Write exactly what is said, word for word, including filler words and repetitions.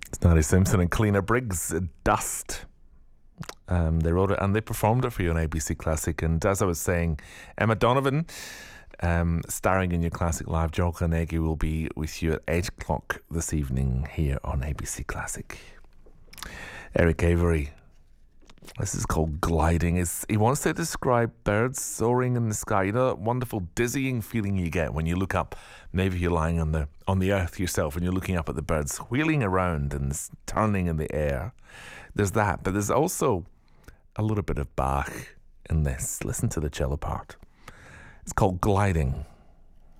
Snotty Simpson and Kalina Briggs, Dust. Um, they wrote it and they performed it for you on A B C Classic. And as I was saying, Emma Donovan, um, starring in your Classic Live, Joe Carnegie will be with you at eight o'clock this evening here on A B C Classic. Eric Avery, this is called Gliding. It's, he wants to describe birds soaring in the sky. You know that wonderful dizzying feeling you get when you look up. Maybe you're lying on the on the earth yourself and you're looking up at the birds wheeling around and turning in the air. There's that, but there's also a little bit of Bach in this. Listen to the cello part. It's called Gliding.